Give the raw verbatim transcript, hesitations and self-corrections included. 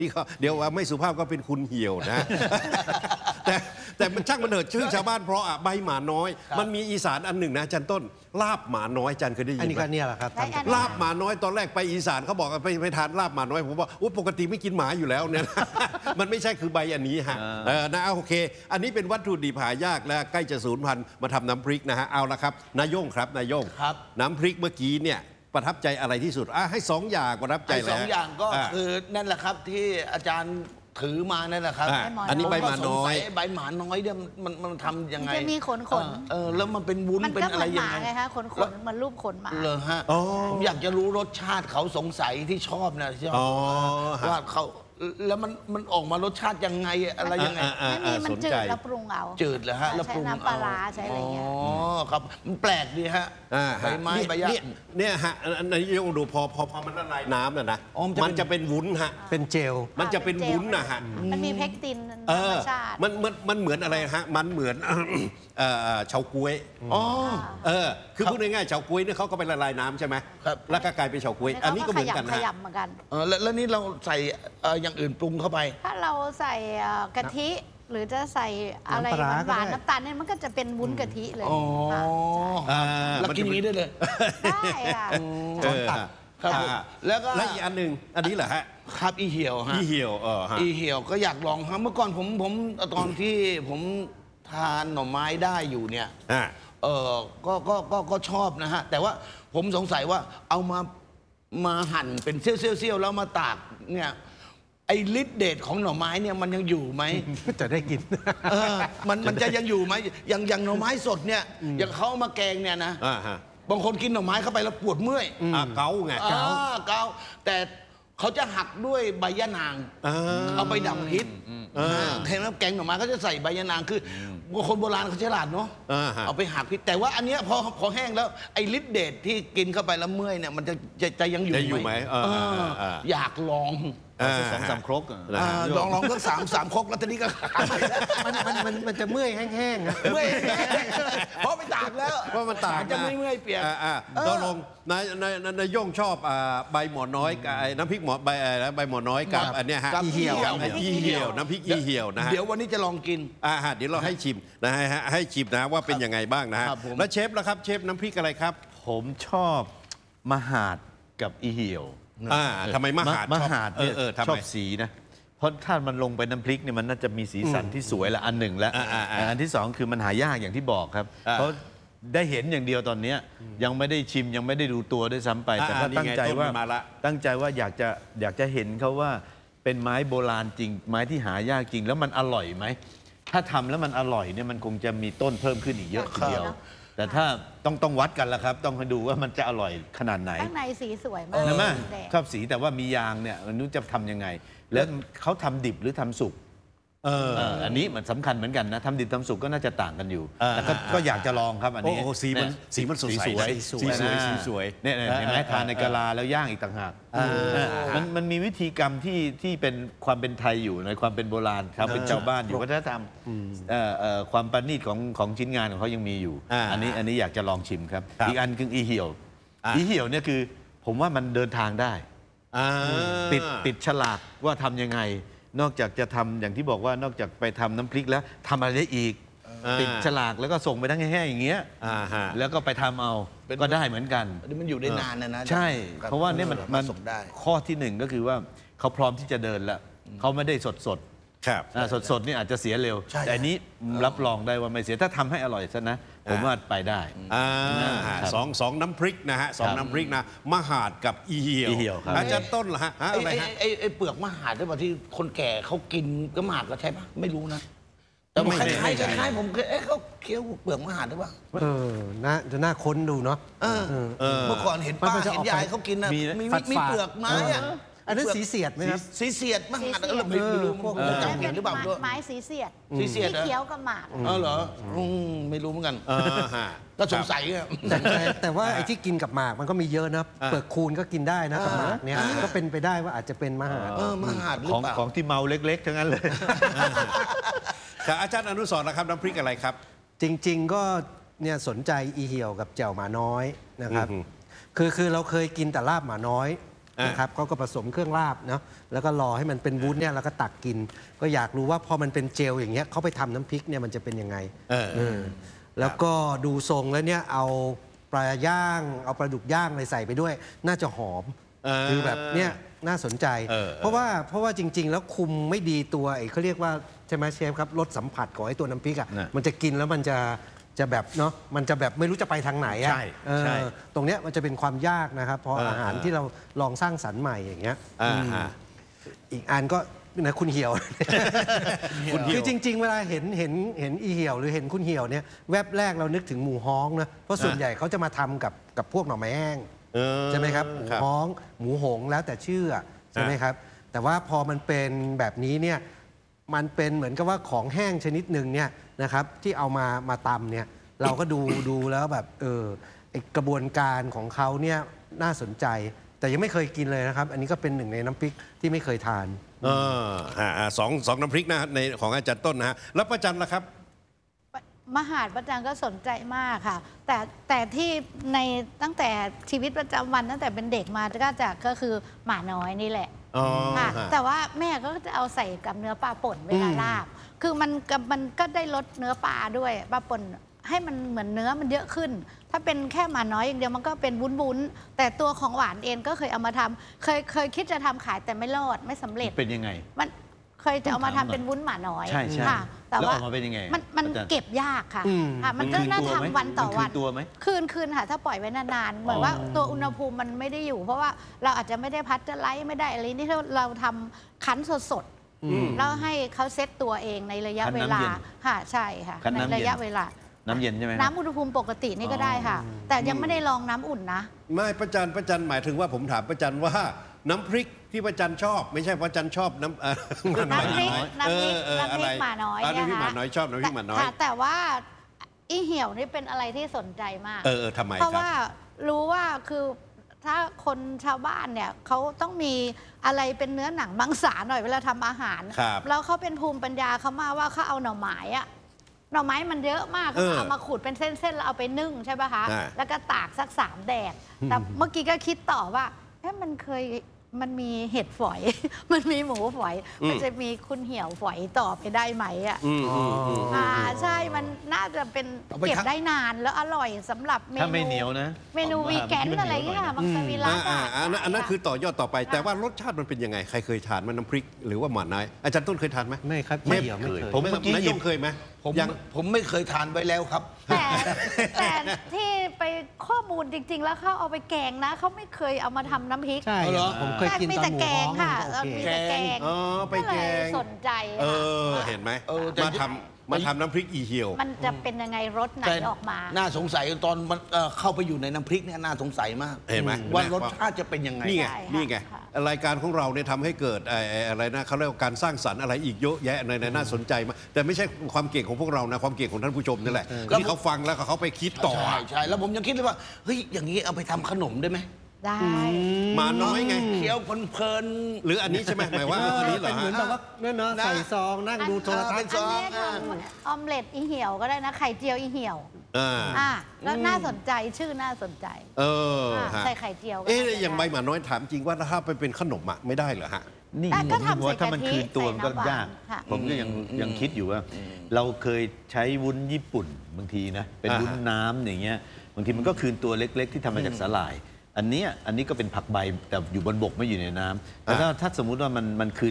นี่ก็เดี๋ยวว่าไม่สุภาพก็เป็นคุณเหี่ยวนะ แต่แต่มันช่างมันเถิดชื่อชาวบ้านเพราะอ่ะใบหมาน้อยมันมีอีสานอันหนึ่งนะจันต้นลาบหมาน้อยจันเคยได้ยินไหมอันนี้ก็เนี่ยแหละครับลาบหมาน้อยตอนแรกไปอีสานเขาบอกไปไปทานลาบหมาน้อยผมบอกโอ้ปกติไม่กินหมาอยู่แล้วเนี่ย มันไม่ใช่คือใบอันนี้ฮะเออนะโอเคอันนี้เป็นวัตถุดิบหายากและใกล้จะสูญพันธุ์มาทำน้ำพริกนะฮะเอาละครับนายโย่งครับนายโย่งน้ำพริกเมื่อกี้เนี่ยประทับใจอะไรที่สุดอ่ะให้สองอย่างประทับใจแล้วสองอย่างก็คือนั่นแหละครับที่อาจารย์ถือมานั่นแหละครับอันนี้ใบหมาน้อยใบหมาน้อยเนี่ยมันมันทำยังไงจะมีขนขนเออแล้วมันเป็นวุ้นเป็นอะไรยังไงไงคะขนขนมันรูปขนหมาเลยฮะผมอยากจะรู้รสชาติเขาสงสัยที่ชอบนะชอบว่าเขาแล้วมันมันออกมารสชาติยังไงอะไรยังไงไม่มีมันจืดแล้วปรุงเอาจืดเหรอฮะแล้วปรุงน้ำปลาใช้อะไรเงี้ยอ๋อครับมันแปลกดีฮะใบไม้ใบหญ้าเนี่ยฮะนายโยงดูพอพอพอมันละลายน้ำน่ะนะมันจะเป็นวุ้นฮะเป็นเจลมันจะเป็นวุ้นนะฮะมันมีเพกตินธรรมชาติมันมันมันเหมือนอะไรฮะมันเหมือนเฉาก๊วยอ๋อเออคือพูดง่ายๆเฉาก๊วยเนี่ยเขาก็ไปละลายน้ำใช่ไหมครับแล้วก็กลายเป็นเฉาก๊วยอันนี้ก็เหมือนกันขยำเหมือนกันเออแล้วนี่เราใส่อย่างอื่นปรุงเข้าไปถ้าเราใส่กะทิหรือจะใส่อะไรหวานน้ำตาลเนี่ยมันก็จะเป็นวุ้นกะทิเลยอ๋อแล้วกินอย่างนี้ได้เลยได้ค่ะครับแล้วก็และอีกอันหนึ่งอันนี้เหรอฮะครับอีเหี่ยวฮะอีเหี่ยวเอออีเหี่ยวก็อยากลองครับเมื่อก่อนผมผมตอนที่ผมทานหน่อไม้ได้อยู่เนี่ยเออก็ก็ก็ก็ชอบนะฮะแต่ว่าผมสงสัยว่าเอามามาหั่นเป็นเสี้ยวๆแล้วมาตากเนี่ยไอ้ฤทธิ์เดชของหน่อไม้เนี่ยมันยังอยู่ไหมจะได้กินมันมันจะยังอยู่ไหมอย่างอย่างหน่อไม้สดเนี่ยอย่างเขามาแกงเนี่ยนะบางคนกินหน่อไม้เข้าไปแล้วปวดเมื่อยเกาไงเกาเกาแต่เขาจะหักด้วยใบยะนางเอาไปดับพิษเห็นไหมแกงหน่อไม้เขาจะใส่ใบยะนางคือคนโบราณเขาฉลาดเนาะเอาไปหักพิษแต่ว่าอันเนี้ยพอพอแห้งแล้วไอ้ฤทธิ์เดชที่กินเข้าไปแล้วเมื่อยเนี่ยมันจะจะจะยังอยู่ไหมอยากลองสองสามครกลองลองสักสามสามครกแล้วตอนนี้ก็มันมันมันมันจะเมื่อยแห้งๆนะเมื่อยเพราะไปตากแล้วเพราะมันตากจะไม่เมื่อยเปียกตกลงนายนายนายย่งชอบใบหมอนน้อยกับน้ำพริกหมอใบอะไรใบหมอนน้อยกับอันเนี้ยฮะอีเหี่ยวอีเหี่ยวน้ำพริกอีเหี่ยวนะฮะเดี๋ยววันนี้จะลองกินอ่าฮะเดี๋ยวเราให้ชิมนะฮะให้ชิมนะว่าเป็นยังไงบ้างนะฮะแล้วเชฟล่ะครับเชฟน้ำพริกอะไรครับผมชอบมหาดกับอีเหี่ยวอ่าทำไมมหาดมหาดเนี่ยชอบสีนะเพราะถ้ามันลงไปน้ำพริกเนี่ยมันน่าจะมีสีสันที่สวยละอันหนึ่งแล้วอันที่สองคือมันหายากอย่างที่บอกครับเพราะได้เห็นอย่างเดียวตอนนี้ยังไม่ได้ชิมยังไม่ได้ดูตัวด้วยซ้ำไปแต่ก็ตั้งใจว่าตั้งใจว่าอยากจะอยากจะเห็นเขาว่าเป็นไม้โบราณจริงไม้ที่หายากจริงแล้วมันอร่อยไหมถ้าทำแล้วมันอร่อยเนี่ยมันคงจะมีต้นเพิ่มขึ้นอีกเยอะทีเดียวแต่ถ้าต้องต้องวัดกันแล้วครับต้องให้ดูว่ามันจะอร่อยขนาดไหนข้างในสีสวยมากนะมั้ยชอบสีแต่ว่ามียางเนี่ยมันนู้จะทำยังไงแล้วเขาทำดิบหรือทำสุกเอออันนี้มันสำคัญเหมือนกันนะทำดิบทำสุกก็น่าจะต่างกันอยู่แต่ก็อยากจะลองครับอันนี้โอ้สีมันสีมันสวยสวยสีสวยสีสวยเนี่ยเห็นไหมทานในกะลาแล้วย่างอีกต่างหากมันมันมีวิธีกรรมที่ที่เป็นความเป็นไทยอยู่ในความเป็นโบราณครับเป็นชาวบ้านอยู่วัฒนธรรมความประณีตของของชิ้นงานของเขายังมีอยู่อันนี้อันนี้อยากจะลองชิมครับอีกอันคืออีเหี่ยวอีเหี่ยวเนี่ยคือผมว่ามันเดินทางได้ติดติดฉลากว่าทำยังไงนอกจากจะทำอย่างที่บอกว่านอกจากไปทำน้ำพริกแล้วทำอะไรได้อีกติดฉลากแล้วก็ส่งไปทั้งแห้งๆอย่างเงี้ยแล้วก็ไปทำเอาก็ได้เหมือนกันมันอยู่ได้นานนะนะใช่เพราะว่านี่มันมันข้อที่หนึ่งก็คือว่าเขาพร้อมที่จะเดินแล้วเขาไม่ได้สดสดครับสดสดนี่อาจจะเสียเร็วแต่อันนี้รับรองได้ว่าไม่เสียถ้าทำให้อร่อยซะนะผมว่าไปได้สองสองน้ำพริกนะฮะสองน้ำพริกนะมหาดกับอีเหี่ยวอาจารย์ต้นล่ะฮะไอ้ไอ้เปลือกมหาดด้วยป่ะที่คนแก่เขากินก็มหาดก็ใช่ปะไม่รู้นะแต่คล้ายๆคล้ายๆผมเคยเอ๊ะเขาเคี้ยวเปลือกมหาดหรือเปล่าเออน่าจะน่าค้นดูเนาะเมื่อก่อนเห็นป้าเห็นยายเขากินนะมีมีเปลือกไม้อะอันนั้นสีเสียดไหมครับสีเสียดมหาดเออไม่รู้พวกจำเห็นหรือเปล่าด้วยไม้สีเสียดสีเสียดเขียวกับหมากเออเหรอไม่รู้เหมือนกันก็สงสัยอะแต่ว่าไอ้ที่กินกับหมากมันก็มีเยอะนะเปลือกคูนก็กินได้นะกับหมากเนี่ยก็เป็นไปได้ว่าอาจจะเป็นมหาดเออมหาดของของที่เมาเล็กๆทั้งนั้นเลยแต่อาจารย์อนุสรณ์นะครับน้ำพริกอะไรครับจริงๆก็เนี่ยสนใจอีเหี่ยวกับแจ่วหมาน้อยนะครับคือคือเราเคยกินแต่ลาบหมาน้อยนะครับเขาก็ผสมเครื่องลาบเนาะแล้วก็รอให้มันเป็นวุ้นเนี่ยแล้วก็ตักกิน ก็อยากรู้ว่าพอมันเป็นเจลอย่างเงี้ยเขาไปทำน้ำพริกเนี่ยมันจะเป็นยังไงเออเออแล้วก็ดูทรงแล้วเนี่ยเอาปลาย่างเอาปลาดุกย่างอะไรใส่ไปด้วย น่าจะหอมเออคือแบบเนี่ยน่าสนใจเออเพราะว่าเพราะว่าจริง ๆ แล้วคุมไม่ดีตัวไอ้เขาเรียกว่าใช่ไหมเชฟครับรสสัมผัสของไอ้ตัวน้ำพริกอ่ะน่ะมันจะกินแล้วมันจะจะแบบเนาะมันจะแบบไม่รู้จะไปทางไหนอ่ะใช่เออใช่ตรงเนี้ยมันจะเป็นความยากนะครับเพราะเอออาหารเออที่เราลองสร้างสรรค์ใหม่อย่างเงี้ยอ่าอืมอ่าอีกอันก็นะคุณเหี่ยวคุณเหี่ยวคือจริง ๆ เวลาเห็นเห็นเห็นอีเหี่ยวหรือเห็นคุณเหี่ยวเนี่ยแวบแรกเรานึกถึงหมูฮ้องนะเพราะส่วนอ่ะใหญ่เขาจะมาทำกับกับพวกหน่อไม้แห้งเออใช่ไหมครับหมูครับฮ้องหมูหงแล้วแต่ชื่ออะใช่ไหมครับ แต่ว่าพอมันเป็นแบบนี้เนี่ยมันเป็นเหมือนกับว่าของแห้งชนิดหนึ่งเนี่ยนะครับที่เอามามาตำเนี่ยเราก็ดู ดูแล้วแบบเออไอกระบวนการของเขาเนี่ยน่าสนใจ แต่ยังไม่เคยกินเลยนะครับ อันนี้ก็เป็นหนึ่งในน้ำพริกที่ไม่เคยทานเอออ่าอ่าสองสองน้ำพริกนะในของอาจารย์ต้นนะฮะแล้วประจันล่ะครับมหาดประจันก็สนใจมากค่ะ แต่แต่ที่ในตั้งแต่ชีวิตประจำวันตั้งแต่เป็นเด็กมาก็จะก็คือหมาน้อยนี่แหละอ๋อค่ะฮะแต่ว่าแม่ก็จะเอาใส่กับเนื้อปลาป่นเวลาลาบ คือมันกับมันก็ได้ลดเนื้อปลาด้วยปลาป่นให้มันเหมือนเนื้อมันเยอะขึ้น ถ้าเป็นแค่หมาน้อยอย่างเดียวมันก็เป็นวุ้นๆแต่ตัวของหวานเองก็เคยเอามาทำเคยเคยคิดจะทำขายแต่ไม่รอดไม่สำเร็จเป็นยังไงมันเคยจะเอามาทำเป็นวุ้นหมาน้อยใช่ใช่ค่ะ แต่แล้วว่าออกมาเป็นยังไงมันมันอาจารย์เก็บยากค่ะอืมค่ะมันมันก็คืนน่าตัวไหมทำวันต่อวันมันคืนตัวไหมคืนคืนค่ะถ้าปล่อยไว้นานๆเหมือนว่าตัวอุณหภูมิมันไม่ได้อยู่ เพราะว่าเราอาจจะไม่ได้พัชเจอร์ไลท์ไม่ได้อะไรนี่ถ้าเราทำคั้นสดๆแล้วให้เขาเซ็ตตัวเองในระยะคั้นเวน้ำลาเย็นค่ะใช่ค่ะคั้นในน้ำเย็นระยะเวลาน้ำเย็นใช่ไหมครับน้ำอุณหภูมิปกตินี่ก็ได้ค่ะ แต่ยังไม่ได้ลองน้ำอุ่นนะไม่ประจันประจันหมายถึงว่าผมถามประจันว่าน้ำพริกที่ประจันชอบ ไม่ใช่ประจันชอบน้ำเอ่อน้ำพริกน้ำพริกเออเออน้ำพริกอะไรหมาน้อยะน้ำพริกเยหมาค่ะน้อยชอบน้ำพริกหมาน้อยค่ะแต่ว่าอีเหี่ยวนี่เป็นอะไรที่สนใจมากเออเออทำไมเพราะครับว่ารู้ว่าคือถ้าคนชาวบ้านเนี่ยเขาต้องมีอะไรเป็นเนื้อหนังมังสาหน่อยเวลาทำอาหารครับแล้วเขาเป็นภูมิปัญญาเขามาว่าเขาเอาหน่อไม้อะหน่อไม้มันเยอะมากเออเขาเอามาขูดเป็นเส้นๆแล้วเอาไปนึ่งใช่ป่ะคะอ่าแล้วก็ตากสักสามแดดแต่เมื่อกี้ก็คิดต่อว่าเอ๊ะมันเคยมันมีเห็ดฝอย มันมีหมูฝอย มันจะมีคุณเหี่ยวฝอยต่อไปได้ไหมอ่ะอืมอืมอืมอ่าใช่มันน่าจะเป็นเอาไปเก็บทำได้นานแล้วอร่อยสำหรับเมนูถ้าไม่เหนียวนะเมนูผมว่าวีแกนมันอะไรเงี้ยเหนียวหน่อยนะบางสวิรัอ่าตอ่าอันนั้นอันนั้นคือต่อยอดต่อไป แต่ว่ารสชาติมันเป็นยังไง ใครเคยทานมันน้ำพริกหรือว่าหมาน้อยอาจารย์ต้นเคยทานไหมไม่ครับไม่เหี่ยวไม่เคยผมเมื่เมื่ออกี้กี้หยิยบงเคยไหมผมยังผมไม่เคยทานไว้แล้วครับแต่แต่ที่ไปข้อมูลจริง ๆ แล้วเขาเอาไปแกงนะเขาไม่เคยเอามาทำน้ำพริกใช่เอาเหรอผมเคยกินมีตอนแต่หมูแกฮ้องค่ะมันก็โอมีเคแต่แกงอ๋อไปแกงเลยสนใจเอค่ะอเห็นไหมเออแต่มาทำมาทำน้ำพริกอีเหี่ยวมันจะเป็นยังไงรสไหนแต่ออกมาน่าสงสัยตอนมันเอ่อเข้าไปอยู่ในน้ำพริกเนี่ยน่าสงสัยมากเห็นไหมว่ารสชาติจะเป็นยังไงนี่ไงใช่ค่ะนี่ไงค่ะรายการของเราเนี่ยทำให้เกิดไอ้ไอ้อะไรนะเขาเรียกว่าการสร้างสรรค์อะไรอีกเยอะแยะในในน่าสนใจมากแต่ไม่ใช่ความเก่งของพวกเรานะความเก่งของท่านผู้ชมนี่แหละที่เขาฟังแล้วเขาไปคิดต่อใช่ใช่แล้วผมยังคิดเลยว่าเฮ้ยอย่างนี้เอาไปทำขนมได้ไหมได้หมาน้อยไงเคี้ยวเพลินหรืออันนี้ใช่ไหมหมายว่าอันนี้เหรเป็อนเหมือนฮะแบบว่าเนี่ยเนาะนะใส่ซองนั่งดูโทรทัศน์เป็นซอัอน งนี้ทำออมเล็ตอีเหี่ยวก็ได้นะ ไข่เจียวอีเหี่ยวอ่าอ่ะแล้วน่าสนใจชื่อน่าสนใจเอออ่ะฮะใส่ไข่เจียวก็เอ๊ะน่าจะอย่างใบได้หมาน้อยถามจริงว่าถ้าไปเป็นขนมอะไม่ได้เหรอฮะนี่แต่ผก็มทำคิดว่าถ้ามันใส่กะทิคืนตัวมันก็ใส่น้ำหวานยากค่ะผมก็ยังยังคิดอยู่ว่า เราเคยใช้วุ้นญี่ปุ่นบางทีนะเป็นอ่าฮะวุ้นน้ำอย่างเงี้ยบางทีมันก็คืนตัวเล็ก ๆ ที่ทำมาจากสาหร่าย อันเนี้ยอันนี้ก็เป็นผักใบแต่อยู่บนบกไม่อยู่ในน้ำแต่ถ้าถ้าสมมุติว่ามันมันคืน